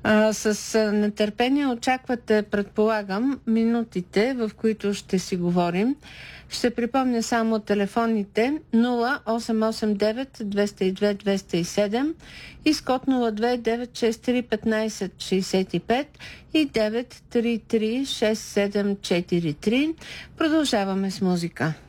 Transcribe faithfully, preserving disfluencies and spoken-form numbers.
А, с а, нетърпение очаквате, предполагам, минутите, в които ще си говорим. Ще припомня само телефоните нула осем осем девет двеста и две двеста и седем и с код нула две девет шест три петнайсет шейсет и пет и девет три три шест седем четири три. Продължаваме с музика.